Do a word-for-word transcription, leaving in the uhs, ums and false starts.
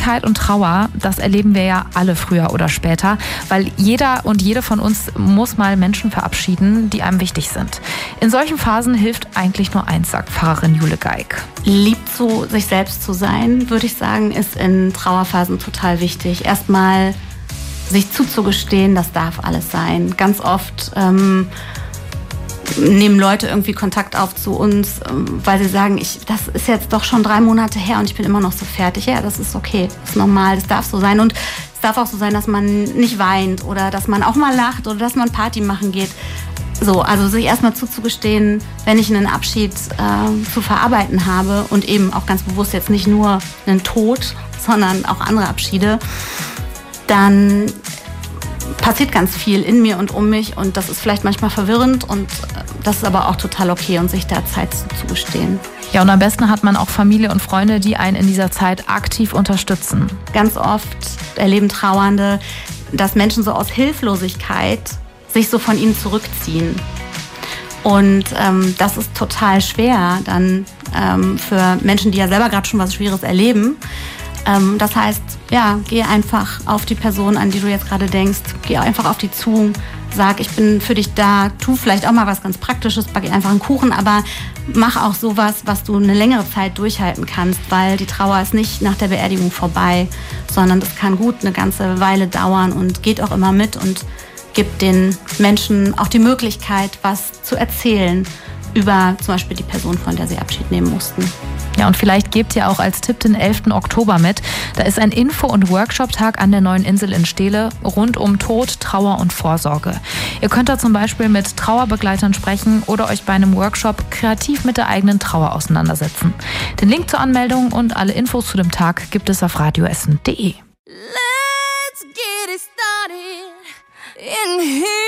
Hilflosigkeit und Trauer, das erleben wir ja alle früher oder später, weil jeder und jede von uns muss mal Menschen verabschieden, die einem wichtig sind. In solchen Phasen hilft eigentlich nur eins, sagt Pfarrerin Jule Geig. Lieb zu sich selbst zu sein, würde ich sagen, ist in Trauerphasen total wichtig. Erstmal sich zuzugestehen, das darf alles sein. Ganz oft ähm, nehmen Leute irgendwie Kontakt auf zu uns, weil sie sagen, ich, das ist jetzt doch schon drei Monate her und ich bin immer noch so fertig. Ja, das ist okay, das ist normal, das darf so sein. Und es darf auch so sein, dass man nicht weint oder dass man auch mal lacht oder dass man Party machen geht. So, also sich erstmal zuzugestehen, wenn ich einen Abschied äh, zu verarbeiten habe und eben auch ganz bewusst jetzt nicht nur einen Tod, sondern auch andere Abschiede, dann passiert ganz viel in mir und um mich und das ist vielleicht manchmal verwirrend und das ist aber auch total okay und sich da Zeit zuzugestehen. Ja, und am besten hat man auch Familie und Freunde, die einen in dieser Zeit aktiv unterstützen. Ganz oft erleben Trauernde, dass Menschen so aus Hilflosigkeit sich so von ihnen zurückziehen. Und ähm, das ist total schwer dann ähm, für Menschen, die ja selber gerade schon was Schwieriges erleben. Ähm, das heißt, ja, geh einfach auf die Person, an die du jetzt gerade denkst, geh einfach auf die zu, sag, ich bin für dich da, tu vielleicht auch mal was ganz Praktisches, back einfach einen Kuchen, aber mach auch sowas, was du eine längere Zeit durchhalten kannst, weil die Trauer ist nicht nach der Beerdigung vorbei, sondern das kann gut eine ganze Weile dauern und geht auch immer mit und gibt den Menschen auch die Möglichkeit, was zu erzählen über zum Beispiel die Person, von der sie Abschied nehmen mussten. Ja, und vielleicht gebt ihr auch als Tipp den elften Oktober mit. Da ist ein Info- und Workshop-Tag an der Neuen Insel in Steele rund um Tod, Trauer und Vorsorge. Ihr könnt da zum Beispiel mit Trauerbegleitern sprechen oder euch bei einem Workshop kreativ mit der eigenen Trauer auseinandersetzen. Den Link zur Anmeldung und alle Infos zu dem Tag gibt es auf radioessen punkt de. Let's get it started in here.